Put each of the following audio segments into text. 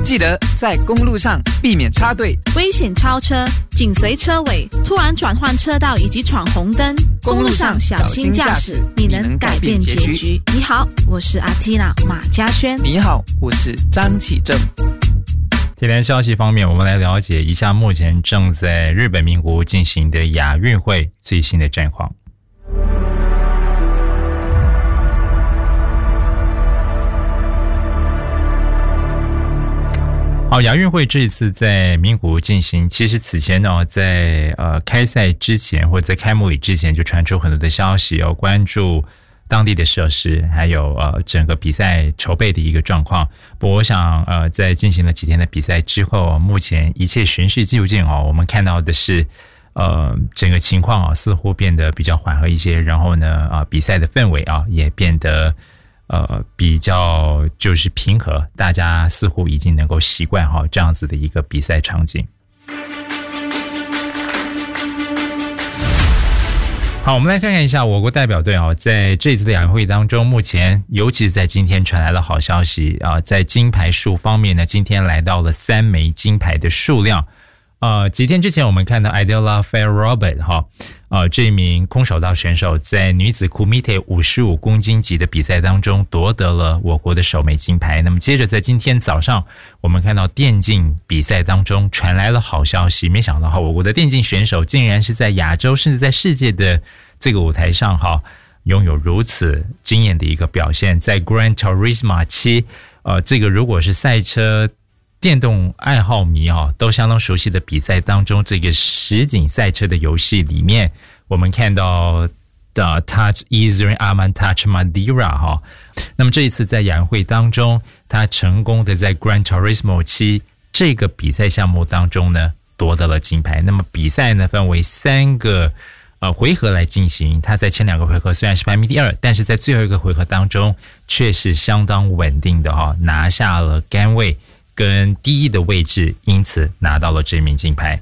记得在公路上避免插队、 危险超车、紧随车尾、突然转换车道以及闯红灯。公路上小心驾驶，你能改变结局。你好，我是阿缇娜马嘉轩。 你好，我是张启正。 天天消息方面，我们来了解一下目前正在日本名古屋进行的亚运会最新的战况。好，亚运会这一次在名古屋进行，其实此前呢，在开赛之前或者在开幕礼之前就传出很多的消息，有关注当地的设施，还有整个比赛筹备的一个状况。不过我想在进行了几天的比赛之后，目前一切循序渐进我们看到的是整个情况似乎变得比较缓和一些，然后呢比赛的氛围也变得比较就是平和，大家似乎已经能够习惯这样子的一个比赛场景。好，我们来看看一下我国代表队在这一次的亚运会当中，目前尤其是在今天传来了好消息在金牌数方面呢，今天来到了3枚金牌的数量。几天之前我们看到 Idella Fair-Robert 这一名空手道选手在女子 Kumite 55公斤级的比赛当中夺得了我国的首枚金牌。那么接着在今天早上我们看到电竞比赛当中传来了好消息，没想到我国的电竞选手竟然是在亚洲甚至在世界的这个舞台上拥有如此惊艳的一个表现。在 Gran Turismo 7这个如果是赛车电动爱好迷都相当熟悉的比赛当中，这个实景赛车的游戏里面，我们看到的 Touch Easier Aman Touch Madeira 那么这一次在亚运会当中，他成功的在 Gran Turismo 7这个比赛项目当中呢夺得了金牌。那么比赛呢分为3个回合来进行，他在前2个回合虽然是排名第2，但是在最后一个回合当中却是相当稳定的拿下了杆位跟第1的位置，因此拿到了这名金牌。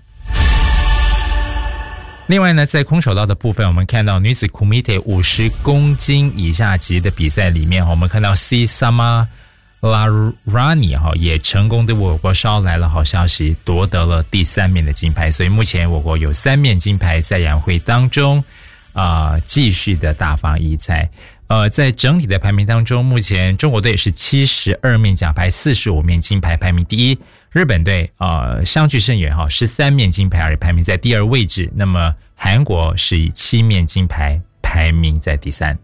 另外呢，在空手道的部分，我们看到女子 Kumite 50公斤以下级的比赛里面，我们看到 C Sama Larani 也成功的为我国捎来了好消息，夺得了第3面的金牌。所以目前我国有3面金牌在亚运会当中继续的大放异彩。在整体的排名当中，目前中国队是72面奖牌，45面金牌，排名第1。日本队相距甚远13面金牌而排名在第2位置。那么韩国是以7面金牌排名在第3。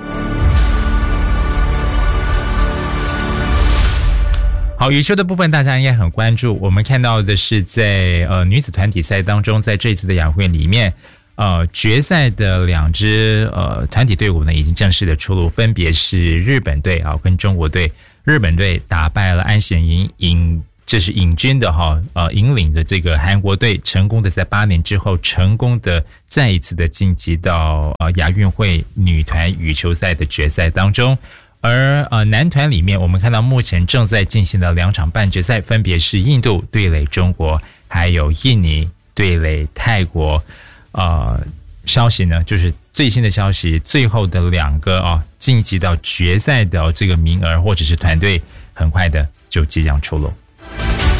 好，羽球的部分大家应该很关注。我们看到的是在女子团体赛当中，在这次的亚运会里面决赛的2支团体队伍呢已经正式的出炉，分别是日本队跟中国队。日本队打败了安显莹这是引军的引领的这个韩国队，成功的在8年之后成功的再一次的晋级到亚运会女团羽球赛的决赛当中。而男团里面，我们看到目前正在进行的2场半决赛，分别是印度对垒中国，还有印尼对垒泰国。消息呢，就是最新的消息，最后的2个晋级到决赛的这个名额或者是团队，很快的就即将出炉。